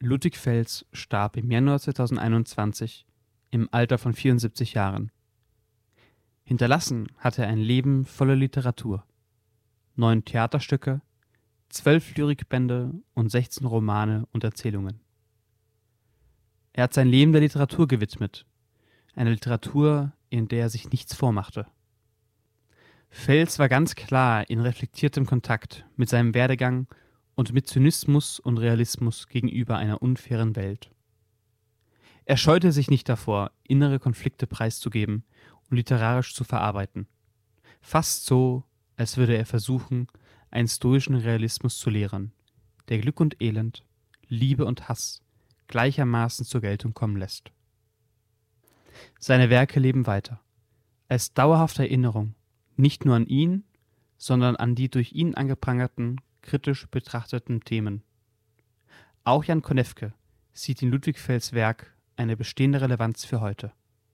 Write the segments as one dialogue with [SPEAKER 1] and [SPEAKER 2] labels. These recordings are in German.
[SPEAKER 1] Ludwig Fels starb im Januar 2021 im Alter von 74 Jahren. Hinterlassen hat er ein Leben voller Literatur. 9 Theaterstücke, 12 Lyrikbände und 16 Romane und Erzählungen. Er hat sein Leben der Literatur gewidmet, einer Literatur, in der er sich nichts vormachte. Fels war ganz klar in reflektiertem Kontakt mit seinem Werdegang und mit Zynismus und Realismus gegenüber einer unfairen Welt. Er scheute sich nicht davor, innere Konflikte preiszugeben und literarisch zu verarbeiten. Fast so, als würde er versuchen, einen stoischen Realismus zu lehren, der Glück und Elend, Liebe und Hass gleichermaßen zur Geltung kommen lässt. Seine Werke leben weiter, als dauerhafte Erinnerung, nicht nur an ihn, sondern an die durch ihn angeprangerten, kritisch betrachteten Themen. Auch Jan Konefke sieht in Ludwig Fels Werk eine bestehende Relevanz für heute.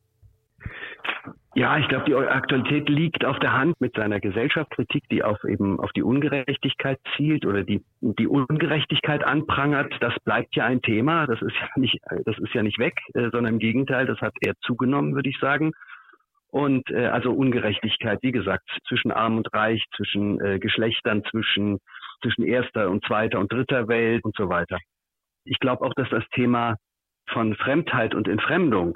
[SPEAKER 2] Ja, ich glaube, die Aktualität liegt auf der Hand mit seiner Gesellschaftskritik, die auf die Ungerechtigkeit zielt oder die Ungerechtigkeit anprangert. Das bleibt ja ein Thema. Das ist ja nicht weg, sondern im Gegenteil, das hat eher zugenommen, würde ich sagen. Und also Ungerechtigkeit, wie gesagt, zwischen Arm und Reich, zwischen Geschlechtern, zwischen erster und zweiter und dritter Welt und so weiter. Ich glaube auch, dass das Thema von Fremdheit und Entfremdung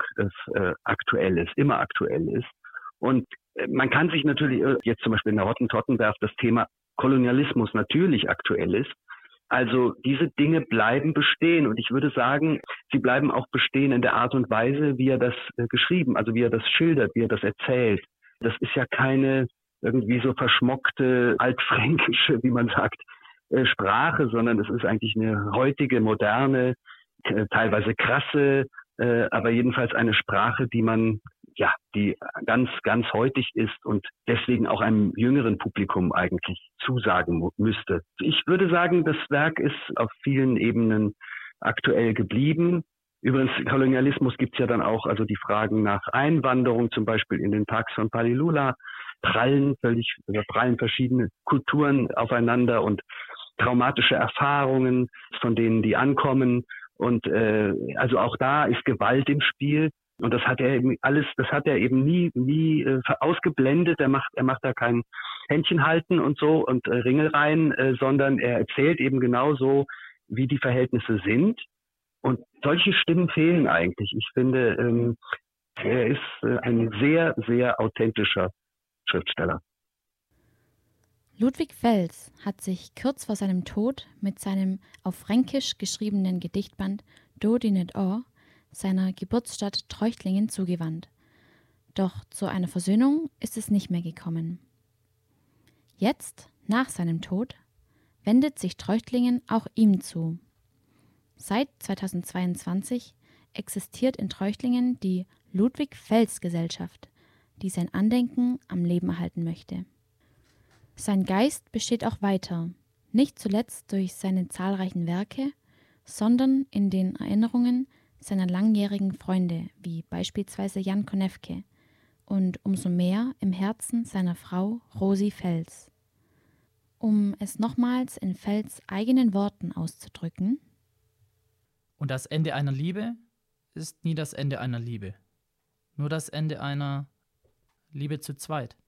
[SPEAKER 2] immer aktuell ist. Und man kann sich natürlich jetzt zum Beispiel in der Hottentotten werft das Thema Kolonialismus natürlich aktuell ist. Also diese Dinge bleiben bestehen und ich würde sagen, sie bleiben auch bestehen in der Art und Weise, wie er das geschrieben, also wie er das schildert, wie er das erzählt. Das ist ja keine irgendwie so verschmockte, altfränkische, wie man sagt, Sprache, sondern es ist eigentlich eine heutige, moderne, teilweise krasse, aber jedenfalls eine Sprache, die ganz, ganz heutig ist und deswegen auch einem jüngeren Publikum eigentlich zusagen müsste. Ich würde sagen, das Werk ist auf vielen Ebenen aktuell geblieben. Übrigens, Kolonialismus gibt's ja dann auch, also die Fragen nach Einwanderung, zum Beispiel in den Parks von Palilula, prallen verschiedene Kulturen aufeinander und traumatische Erfahrungen, von denen die ankommen. Und also auch da ist Gewalt im Spiel. Und das hat er eben nie ausgeblendet. Er macht da kein Händchen halten und so und Ringelreihen, sondern er erzählt eben genauso, wie die Verhältnisse sind. Und solche Stimmen fehlen eigentlich. Ich finde, er ist ein sehr, sehr authentischer Schriftsteller.
[SPEAKER 3] Ludwig Fels hat sich kurz vor seinem Tod mit seinem auf Fränkisch geschriebenen Gedichtband Do di net Or seiner Geburtsstadt Treuchtlingen zugewandt. Doch zu einer Versöhnung ist es nicht mehr gekommen. Jetzt, nach seinem Tod, wendet sich Treuchtlingen auch ihm zu. Seit 2022 existiert in Treuchtlingen die Ludwig-Fels-Gesellschaft, die sein Andenken am Leben erhalten möchte. Sein Geist besteht auch weiter, nicht zuletzt durch seine zahlreichen Werke, sondern in den Erinnerungen seiner langjährigen Freunde, wie beispielsweise Jan Konefke, und umso mehr im Herzen seiner Frau Rosi Fels. Um es nochmals in Fels eigenen Worten auszudrücken:
[SPEAKER 4] Und das Ende einer Liebe ist nie das Ende einer Liebe, nur das Ende einer Liebe zu zweit.